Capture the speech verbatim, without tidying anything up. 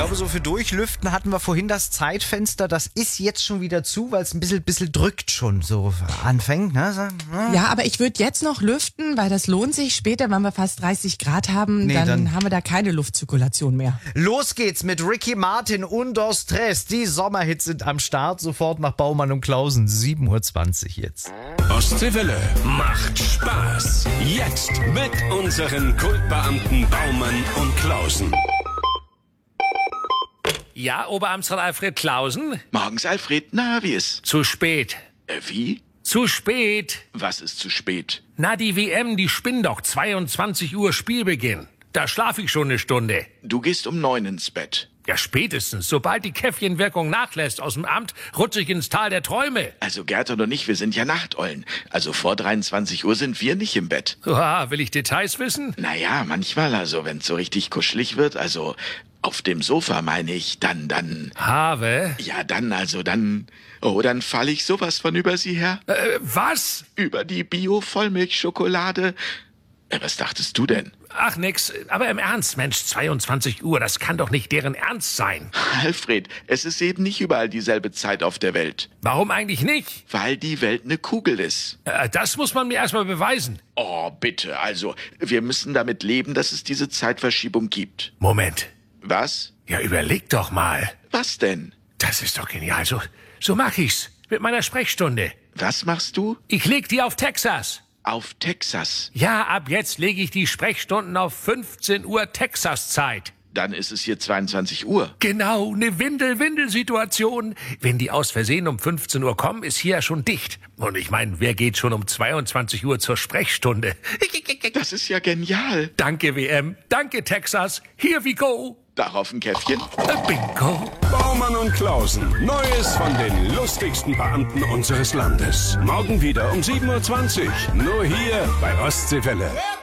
glaube, so für Durchlüften hatten wir vorhin das Zeitfenster. Das ist jetzt schon wieder zu, weil es ein bisschen, bisschen drückt schon so anfängt. Ne? So, ne? Ja, aber ich würde jetzt noch lüften, weil das lohnt sich. Später, wenn wir fast dreißig Grad haben, Nee, dann, dann- haben wir da keine Luftzirkulation mehr. Los geht's mit Ricky Martin und Stress. Die Sommerhits sind am Start. Sofort nach Baumann und Klausen. sieben Uhr zwanzig jetzt. Ostseewelle macht Spaß. Jetzt mit unseren Kultbeamten Baumann und Klausen. Ja, Oberamtsrat Alfred Klausen? Morgens, Alfred. Na, wie ist? Zu spät. Äh, wie? Zu spät. Was ist zu spät? Na, die W M, die spinnt doch. zweiundzwanzig Uhr Spielbeginn. Da schlafe ich schon eine Stunde. Du gehst um neun ins Bett. Ja, spätestens. Sobald die Käffchenwirkung nachlässt aus dem Amt, rutsche ich ins Tal der Träume. Also Gertrud und ich, wir sind ja Nachteulen. Also vor dreiundzwanzig Uhr sind wir nicht im Bett. Oha, will ich Details wissen? Naja, manchmal, also wenn es so richtig kuschelig wird, also auf dem Sofa meine ich, dann, dann... Habe? Ja, dann, also dann... Oh, dann falle ich sowas von über sie her. Äh, was? Über die Bio-Vollmilchschokolade. Äh, was dachtest du denn? Ach, nix. Aber im Ernst, Mensch, zweiundzwanzig Uhr, das kann doch nicht deren Ernst sein. Alfred, es ist eben nicht überall dieselbe Zeit auf der Welt. Warum eigentlich nicht? Weil die Welt eine Kugel ist. Äh, das muss man mir erstmal beweisen. Oh, bitte, also, wir müssen damit leben, dass es diese Zeitverschiebung gibt. Moment. Was? Ja, überleg doch mal. Was denn? Das ist doch genial. So, so mach ich's. Mit meiner Sprechstunde. Was machst du? Ich leg die auf Texas. Auf Texas. Ja, ab jetzt lege ich die Sprechstunden auf fünfzehn Uhr Texas-Zeit. Dann ist es hier zweiundzwanzig Uhr. Genau, eine Windel-Windel-Situation. Wenn die aus Versehen um fünfzehn Uhr kommen, ist hier ja schon dicht. Und ich meine, wer geht schon um zweiundzwanzig Uhr zur Sprechstunde? Das ist ja genial. Danke, W M. Danke, Texas. Here we go. Darauf ein Käffchen. Äh, Bingo. Baumann und Klausen. Neues von den lustigsten Beamten unseres Landes. Morgen wieder um sieben Uhr zwanzig. Nur hier bei Ostseewelle.